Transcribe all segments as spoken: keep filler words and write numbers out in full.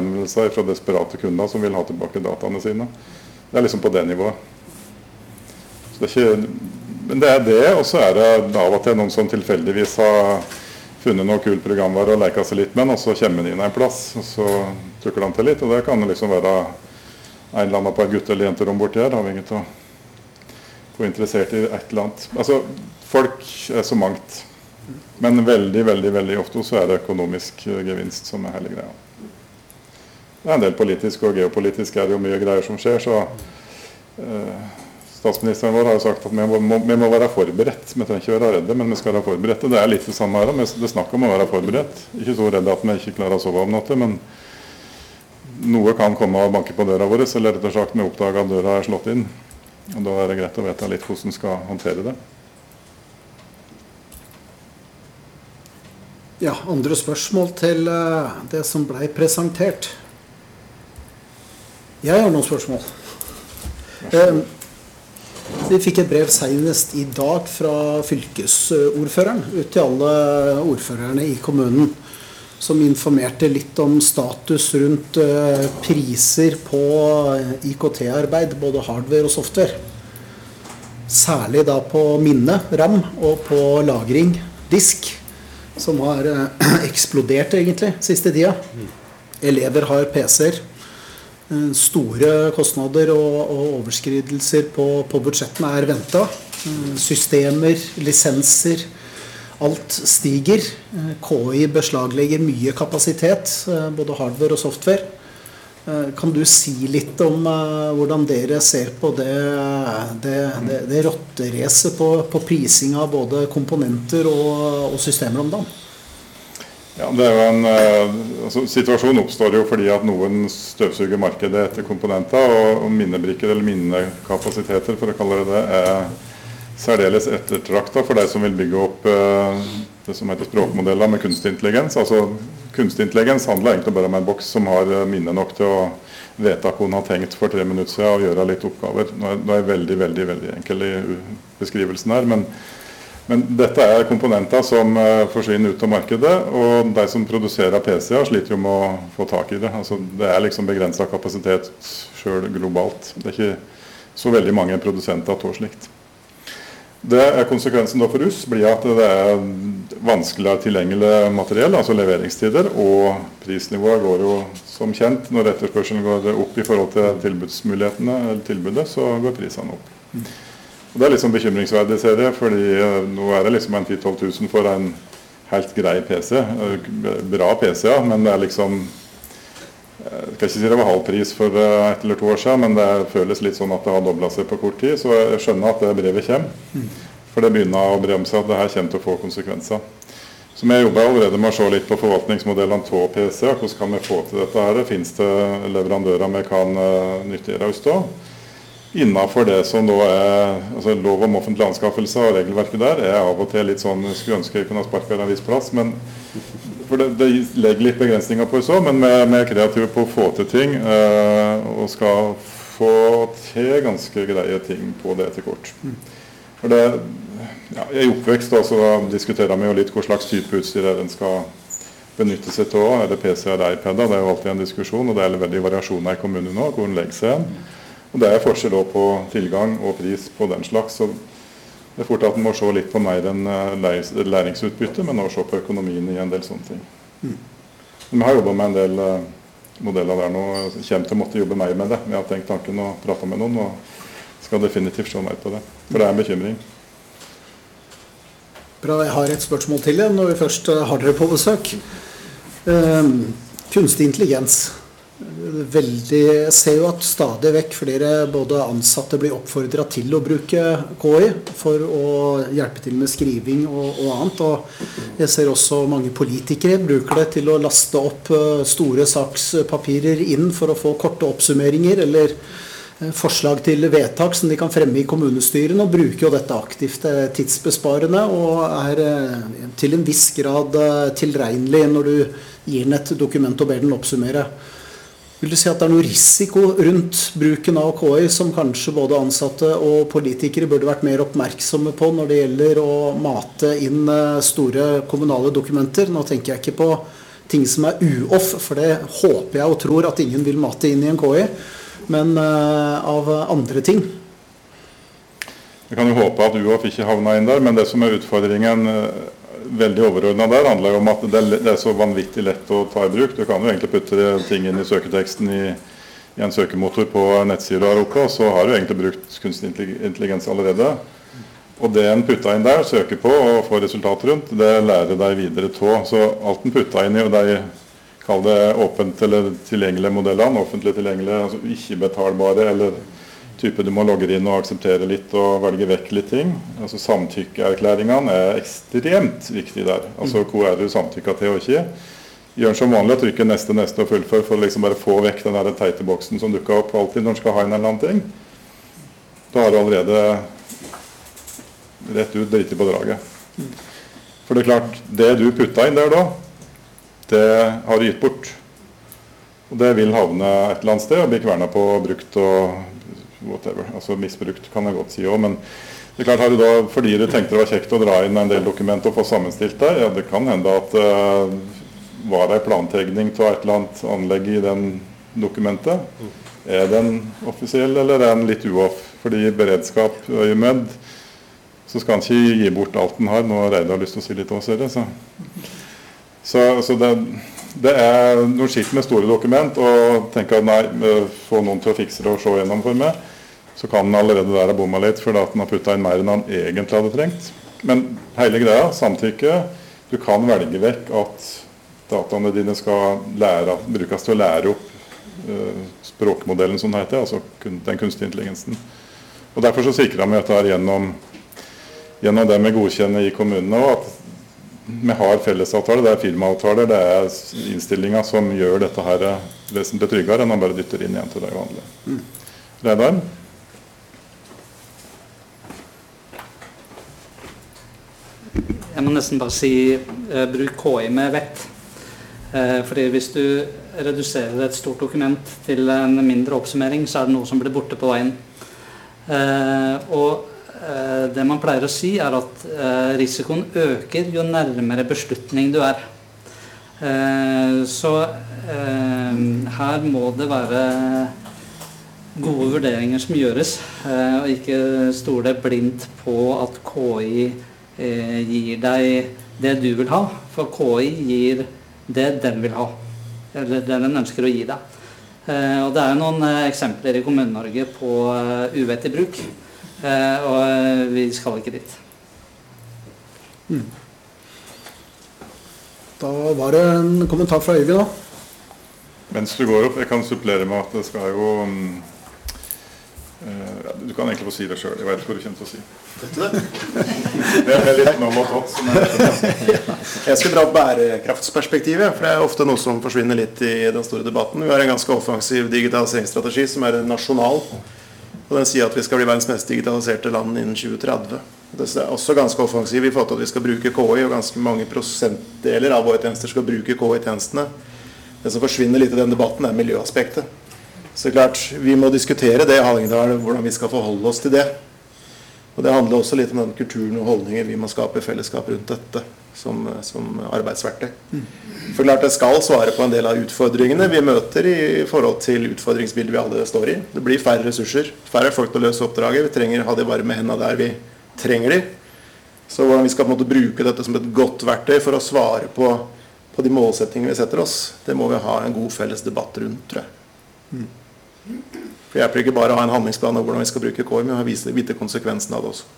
henvendelser fra desperate kunder som vil ha tilbake dataene sine. Det er liksom på det nivået. Så det er ikke, men det er det, og så er det av og til noen som tilfeldigvis har funnet noe kul programvare og leker seg litt med den, og så kommer den inn en plass, og så trykker den til litt, og det kan liksom være en eller annen på et gutte- eller jenterom borti her, avhengig av hvor interessert i et eller annet. Altså, folk er så mangt, men veldig, veldig, veldig ofte så er det økonomisk gevinst som er hele greia. Det er en del politisk og geopolitisk er det jo mye greier som skjer, så eh, statsministeren vår har jo sagt at vi må, vi må være forberedt. Vi trenger ikke være redde, men vi skal være forberedt. Det er litt det samme her, det snakker om å være forberedt. Ikke så redde at vi ikke klarer å sove om natten, men noe kan komme og banke på døra vår, eller rett og slett vi oppdager at døra er slått inn. Og da er det greit å vite litt hvordan vi skal håndtere det. Ja, andre spørsmål til det som ble presentert. Jeg har noen spørsmål. Eh, vi fikk et brev senest i dag fra fylkesordføreren, ut til alle ordførerne i kommunen, som informerte litt om status rundt eh, priser på I K T-arbeid, både hardware og software. Særlig da på minne, RAM, og på lagring, disk, som har eh, eksplodert egentlig siste tida. Elever har P C-er. Store kostnader og, og overskridelser på, på budsjettene er ventet. Systemer, lisenser, alt stiger. K I beslaglegger mye kapasitet, både hardware og software. Kan du si litt om uh, hvordan dere ser på det, det, det, det rotteracet på, på prising av både komponenter og, og systemer om dagen? Ja, det er jo en, altså, situasjonen oppstår jo fordi at noen støvsuger markedet etter komponenter, og, og minnebrikker eller minnekapasiteter, for å kalle det det, er særdeles ettertraktet for de som vil bygge opp uh, det som heter språkmodeller med kunstig intelligens. Altså, kunstig intelligens handler egentlig bare om en boks som har minne nok til å vite hva hun har tenkt for tre minutter siden og gjøre litt oppgaver. Nå er, nå er jeg veldig, veldig, veldig enkel i beskrivelsen her, men Men dette er komponenter som uh, forsvinner ut av markedet, og de som produserer P C-er sliter jo med å få tak i det. Altså, det er liksom begrenset kapasitet selv globalt. Det er ikke så veldig mange produsenter av slikt. Det er konsekvensen da for oss blir at det er vanskeligere tilgjengelig materiell, altså leveringstider, og prisnivået går jo som kjent. Når etterspørselen går opp i forhold til tilbudsmulighetene, eller tilbudet, så går prisene opp. Og det er litt sånn bekymringsverdig serie, fordi nå er det liksom en ti til tolv tusen for en helt grei P C. Bra P C, ja, men det er liksom, jeg skal ikke si det var halv pris for et eller to år siden, men det føles litt sånn at det har doblet seg på kort tid, så jeg skjønner at det brevet kommer. For det begynner å bre om seg at det her kommer til å få konsekvenser. Så vi jobber allerede med å se litt på forvaltningsmodellene til P C, hvordan kan vi få til dette her? Finnes det leverandører vi kan nyttiggjøre oss da? Innenfor det som da er altså lov om offentlig anskaffelse og regelverket der, er av og til litt sånn, jeg skulle ønske jeg kunne ha sparket en viss plass, men for det, det legger litt begrensninger på det så, men vi, vi er kreative på å få til ting, eh, og skal få til ganske greie ting på det etter kort. For det, ja, i oppvekst da, så diskuterer vi jo litt hva slags type utstyr en skal benytte seg til, er det P C eller iPad, det er jo alltid en diskusjon, og det er veldig variasjoner i kommunen nå, hvor den legger seg igjen. Og det er forskjell på tilgang og pris på den slags, så det er fort at man må se litt på mer enn læringsutbytte, men også se på økonomien i en del sånne ting. Mm. Vi har jobbet med en del modeller der nå, og kommer til å måtte jobbe mer med det. Vi har tenkt tanken og pratet med noen, og skal definitivt se mer på det, for det er en bekymring. Bra, jeg har et spørsmål til igjen, når vi først har dere på besøk. Um, kunstig intelligens. Veldig, jeg ser jo at stadig vekk flere både ansatte blir oppfordret til å bruke K I for å hjelpe til med skriving og, og annet, og jeg ser også mange politikere bruker det til å laste opp store sakspapirer inn for å få korte oppsummeringer eller forslag til vedtak som de kan fremme i kommunestyrene, og bruker jo dette aktivt tidsbesparende og er til en viss grad tilregnelig når du gir den et dokument og ber den oppsummere. Vil du si at det er noe risiko rundt bruken av K I som kanskje både ansatte og politikere burde vært mer oppmerksomme på når det gjelder å mate inn store kommunale dokumenter? Nå tenker jeg ikke på ting som er uoff, for det håper jeg og tror at ingen vil mate inn i en K I, men uh, av andre ting. Vi kan jo håpe at uoff ikke havner inn der, men det som er utfordringen veldig overordnet der, handler om at det er så vanvittig lett å ta i bruk. Du kan jo egentlig putte ting inn i søketeksten i, i en søkemotor på nettsider her oppe, og så har du egentlig brukt kunstig intelligens allerede. Og det en putta inn der, søker på og får resultater rundt, det lærer deg videre til. Så alt en putta inn i, og de kall det åpent eller tilgjengelige modellene, offentlig tilgjengelige, altså ikke betalbare, eller type du må logge inn og akseptere litt og velge vekk litt ting. Altså samtykkeerklæringene er ekstremt viktige der. Altså hvor er du samtykket til og ikke. Gjør som vanlig å trykke neste, neste og fullfør for å liksom bare få vekk den der teite boksen som dukker opp alltid når du skal ha inn en eller annen ting. Da har du allerede rett ut dritt på draget. For det er klart, det du putta inn der da, det har du gitt bort. Og det vil havne et eller annet sted og bli kvernet på brukt og whatever. Altså misbrukt kan jeg godt si også, men det er klart, har du da, fordi du tenkte det var kjekt å dra inn en del dokumenter og få sammenstilt der, ja, det kan hende at det uh, var en plantegning til et eller annet anlegg i den dokumentet. Er den offisiell, eller er den litt uoff? Fordi beredskap og med så skal han ikke gi bort alt den har. Nå har Reidar lyst til å si litt også, så. Så, så det, det er noe skitt med store dokument, og tenker at nei, få noen til å fikse det og se gjennom for meg, så kan han allerede der ha bommet litt, fordi at han har puttet inn mer enn han egentlig hadde trengt. Men hele greia, samtykke, du kan velge vekk at dataene dine skal lære, brukes til å lære opp uh, språkmodellen som det heter, altså den kunstige intelligensen. Og derfor så sikrer vi dette her gjennom gjennom det vi godkjenner i kommunene, og at vi har fellesavtaler, det er firmaavtaler, det er innstillinger som gjør dette her vesentlig tryggere enn man bare dytter inn igjen til det vanlige. Mm. Reidar? Jeg må nesten bare si eh, bruk K I med vett. Eh, fordi hvis du reduserer et stort dokument til en mindre oppsummering, så er det noe som blir borte på veien. Eh, og Det man pleier å si er at eh, risikoen øker jo nærmere beslutning du er. Eh, så eh, her må det være gode vurderinger som gjøres, eh, og ikke stole blindt på at K I eh, gir deg det du vil ha, for K I gir det den vil ha, eller det den ønsker å gi deg. Eh, og det er noen eh, eksempler i Kommune-Norge på eh, uvettig bruk. Uh, og vi skal ikke dit. Mm. Da var det en kommentar fra Øyvind da. Mens du går opp, jeg kan supplere med at det skal jo um, uh, du kan egentlig få si det selv, jeg vet hva du kommer til å si. Det er litt noe mot oss som er Jeg skal dra bærekraftsperspektivet, for det er ofte noe som forsvinner litt i den store debatten. Vi har en ganske offensiv digitaliseringsstrategi som er nasjonal. Og den sier at vi skal bli verdens mest digitaliserte land innen tjue tretti. Det er også ganske offensiv i forhold til at vi skal bruke K I, og ganske mange prosentdeler av våre tjenester skal bruke K I-tjenestene. Det som forsvinner litt i den debatten er miljøaspektet. Så det er klart, vi må diskutere det i Hallingdal, hvordan vi skal forholde oss til det. Og det handler også litt om den kulturen og holdningen vi må skape i fellesskap rundt dette som, som arbeidsverktøy. For klart det skal svare på en del av utfordringene vi møter i forhold til utfordringsbildet vi alle står i. Det blir færre ressurser, færre folk til å løse oppdraget. Vi trenger å ha de varme hendene der vi trenger de. Så hvordan vi skal på en måte bruke dette som et godt verktøy for å svare på, på de målsettingene vi setter oss, det må vi ha en god felles debatt rundt, tror jeg. For jeg hjelper ikke bare å ha en handlingsplan om hvordan vi skal bruke K I, men å vise, vite konsekvensen av det også.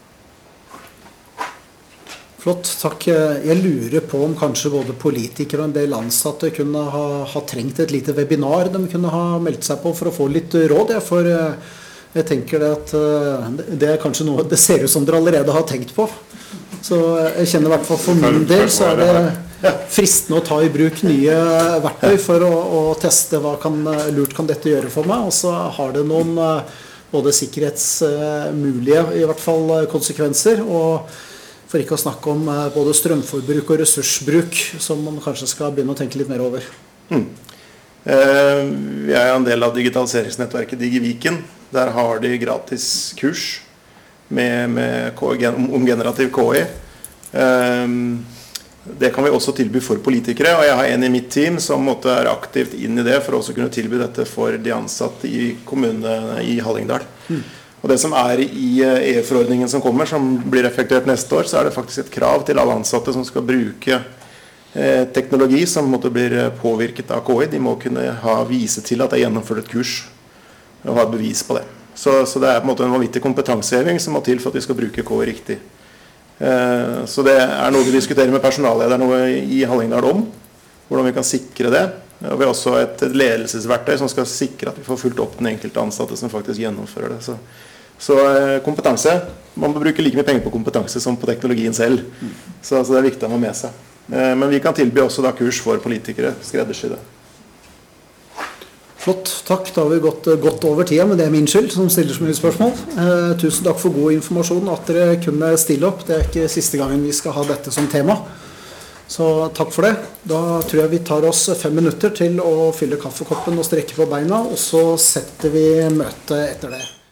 Flott, takk. Jeg lurer på om kanskje både politikere og en del ansatte kunne ha, ha trengt et lite webinar de kunne ha meldt seg på for å få litt råd. Ja, for jeg tenker det at det er kanskje noe det ser ut som dere allerede har tenkt på. Så jeg kjenner i hvert fall for min del så er det fristende å ta i bruk nye verktøy for å, å teste hva kan, lurt kan dette gjøre for meg. Og så har det noen både sikkerhetsmulige i hvert fall konsekvenser, og for ikke å snakke om både strømforbruk og ressursbruk, som man kanskje skal begynne å tenke litt mer over. Mm. Eh, vi er en del av digitaliseringsnettverket DigiViken. Der har de gratis kurs med, med K I, om generativ K I. Eh, det kan vi også tilby for politikere, og jeg har en i mitt team som måtte er aktivt inn i det for å også kunne tilby dette for de ansatte i kommunene i Hallingdal. Mm. Og det som er i E U-forordningen som kommer, som blir effektuert neste år, så er det faktisk et krav til alle ansatte som skal bruke eh, teknologi som måtte blir påvirket av K I. De må kunne ha, vise til at det er gjennomført et kurs og ha et bevis på det. Så, så det er på en måte en vanvittig kompetanseheving som må til for at vi skal bruke K I riktig. Så det er noe vi diskuterer med personallederne i Hallingdal om, hvordan vi kan sikre det. Og vi har også et ledelsesverktøy som skal sikre at vi får fulgt opp den enkelte ansatte som faktisk gjennomfører det. Så, så kompetanse, man må bruke like mye penger på kompetanse som på teknologien selv. Så, så det er viktig å ha med seg. Men vi kan tilby også da kurs for politikere, skreddersy det. Flott, takk. Da har vi gått godt over tida, men det er min skyld som stiller så mye spørsmål. Eh, tusen takk for god informasjon, at dere kunne stille opp. Det er ikke siste gangen vi skal ha dette som tema. Så takk for det. Da tror jeg vi tar oss fem minutter til å fylle kaffekoppen og strekke på beina, og så setter vi møtet etter det.